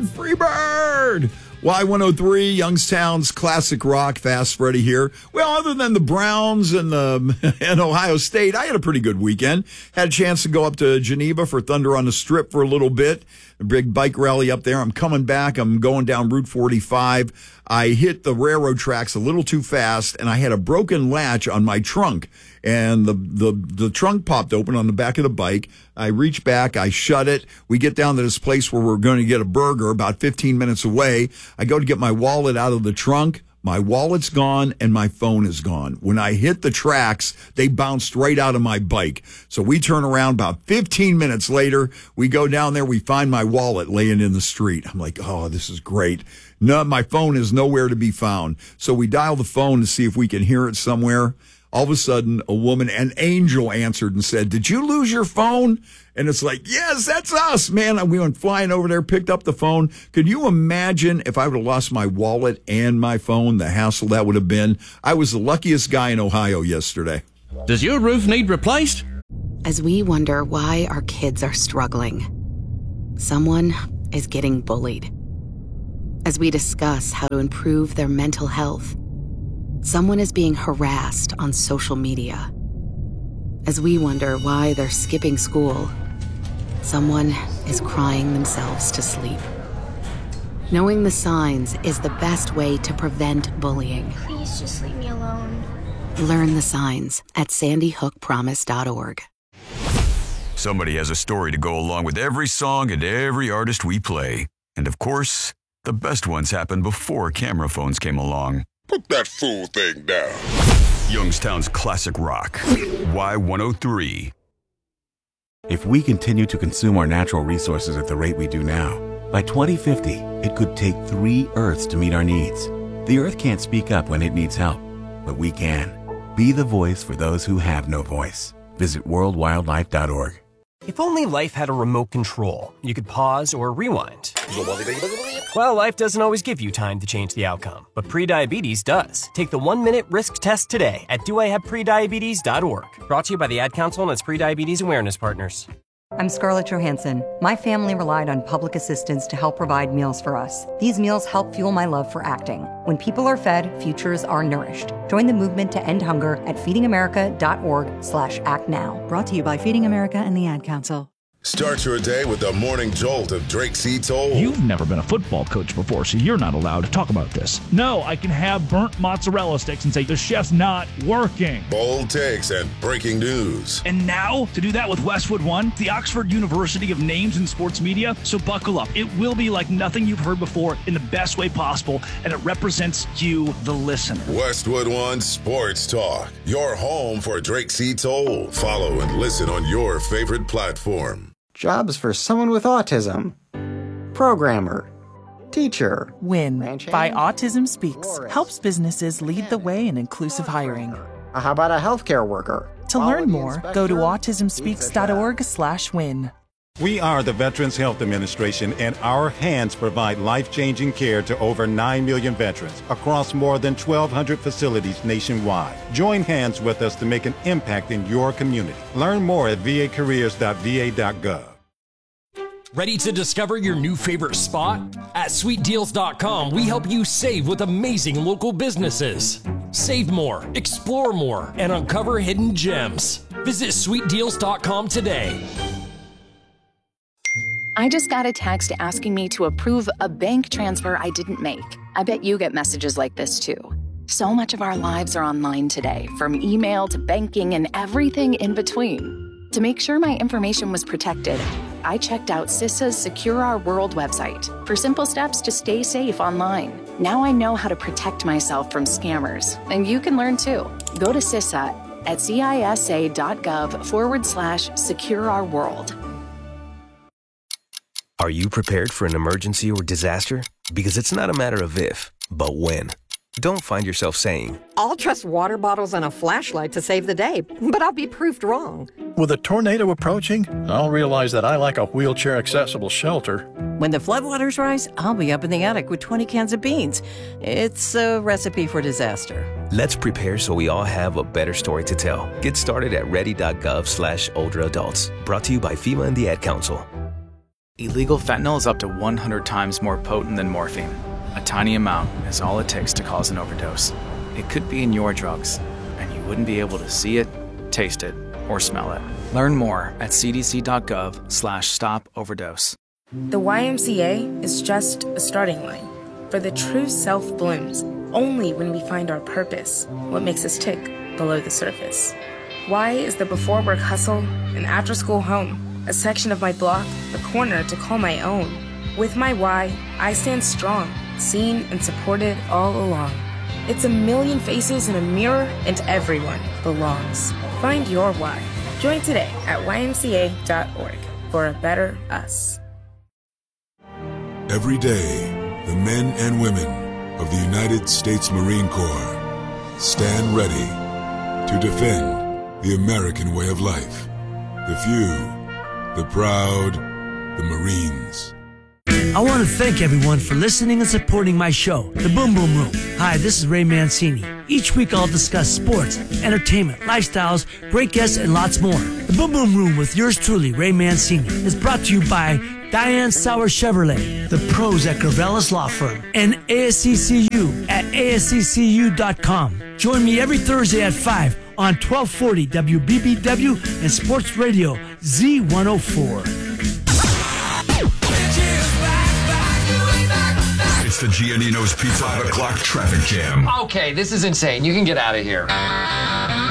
Freebird. Y103, Youngstown's classic rock, Fast Freddy here. Well, other than the Browns and Ohio State, I had a pretty good weekend. Had a chance to go up to Geneva for Thunder on the Strip for a little bit. A big bike rally up there. I'm coming back. I'm going down Route 45. I hit the railroad tracks a little too fast, and I had a broken latch on my trunk. And the trunk popped open on the back of the bike. I reach back, I shut it. We get down to this place where we're going to get a burger about 15 minutes away. I go to get my wallet out of the trunk. My wallet's gone and my phone is gone. When I hit the tracks, they bounced right out of my bike. So we turn around about 15 minutes later. We go down there. We find my wallet laying in the street. I'm like, oh, this is great. No, my phone is nowhere to be found. So we dial the phone to see if we can hear it somewhere. All of a sudden, a woman, an angel, answered and said, "Did you lose your phone?" And it's like, yes, that's us, man. We went flying over there, picked up the phone. Could you imagine if I would have lost my wallet and my phone, the hassle that would have been? I was the luckiest guy in Ohio yesterday. Does your roof need replaced? As we wonder why our kids are struggling, someone is getting bullied. As we discuss how to improve their mental health, someone is being harassed on social media. As we wonder why they're skipping school, someone is crying themselves to sleep. Knowing the signs is the best way to prevent bullying. Please just leave me alone. Learn the signs at sandyhookpromise.org. Somebody has a story to go along with every song and every artist we play. And of course, the best ones happened before camera phones came along. Put that fool thing down. Youngstown's classic rock. Y103. If we continue to consume our natural resources at the rate we do now, by 2050, it could take 3 Earths to meet our needs. The Earth can't speak up when it needs help, but we can. Be the voice for those who have no voice. Visit worldwildlife.org. If only life had a remote control, you could pause or rewind. Well, life doesn't always give you time to change the outcome, but prediabetes does. Take the 1-minute risk test today at doihaveprediabetes.org. Brought to you by the Ad Council and its prediabetes awareness partners. I'm Scarlett Johansson. My family relied on public assistance to help provide meals for us. These meals help fuel my love for acting. When people are fed, futures are nourished. Join the movement to end hunger at feedingamerica.org/actnow. Brought to you by Feeding America and the Ad Council. Start your day with the morning jolt of Drake C. Toll. You've never been a football coach before, so you're not allowed to talk about this. No, I can have burnt mozzarella sticks and say the chef's not working. Bold takes and breaking news. And now, to do that with Westwood One, the Oxford University of names in sports media. So buckle up. It will be like nothing you've heard before in the best way possible, and it represents you, the listener. Westwood One Sports Talk, your home for Drake C. Toll. Follow and listen on your favorite platform. Jobs for someone with autism. Programmer. Teacher. WIN by Autism Speaks helps businesses lead the way in inclusive hiring. How about a healthcare worker? To learn more, go to autismspeaks.org/win. We are the Veterans Health Administration, and our hands provide life-changing care to over 9 million veterans across more than 1,200 facilities nationwide. Join hands with us to make an impact in your community. Learn more at vacareers.va.gov. Ready to discover your new favorite spot? At sweetdeals.com, we help you save with amazing local businesses. Save more, explore more, and uncover hidden gems. Visit sweetdeals.com today. I just got a text asking me to approve a bank transfer I didn't make. I bet you get messages like this too. So much of our lives are online today, from email to banking and everything in between. To make sure my information was protected, I checked out CISA's Secure Our World website for simple steps to stay safe online. Now I know how to protect myself from scammers, and you can learn too. Go to CISA at cisa.gov/Secure Our World. Are you prepared for an emergency or disaster? Because it's not a matter of if, but when. Don't find yourself saying, I'll trust water bottles and a flashlight to save the day, but I'll be proved wrong. With a tornado approaching, I'll realize that I lack a wheelchair-accessible shelter. When the floodwaters rise, I'll be up in the attic with 20 cans of beans. It's a recipe for disaster. Let's prepare so we all have a better story to tell. Get started at ready.gov/older adults. Brought to you by FEMA and the Ad Council. Illegal fentanyl is up to 100 times more potent than morphine. A tiny amount is all it takes to cause an overdose. It could be in your drugs, and you wouldn't be able to see it, taste it, or smell it. Learn more at cdc.gov/stop-overdose. The YMCA is just a starting line, for the true self blooms only when we find our purpose, what makes us tick below the surface. Y is the before work hustle, an after school home, a section of my block, a corner to call my own. With my Y, I stand strong, seen and supported all along. It's a million faces in a mirror, and everyone belongs. Find your why. Join today at ymca.org for a better us. Every day, the men and women of the United States Marine Corps stand ready to defend the American way of life. The few, the proud, the Marines. I want to thank everyone for listening and supporting my show, The Boom Boom Room. Hi, this is Ray Mancini. Each week I'll discuss sports, entertainment, lifestyles, great guests, and lots more. The Boom Boom Room with yours truly, Ray Mancini, is brought to you by Diane Sauer Chevrolet, the pros at Gravelis Law Firm, and ASCCU at ASCCU.com. Join me every Thursday at 5 on 1240 WBBW and Sports Radio Z104. It's the Giannino's Pizza 5 o'clock traffic jam. Okay, this is insane. You can get out of here.